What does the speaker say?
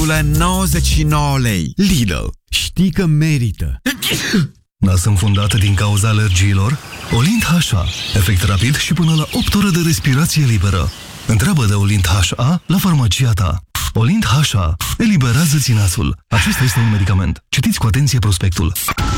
9,99 lei. Lidl, știi că merită. Nas înfundat din cauza alergiilor? Olint HA. Efect rapid și până la 8 ore de respirație liberă. Întreabă de Olint HA la farmacia ta. Olint HA. Eliberează-ți nasul. Acesta este un medicament. Citiți cu atenție prospectul.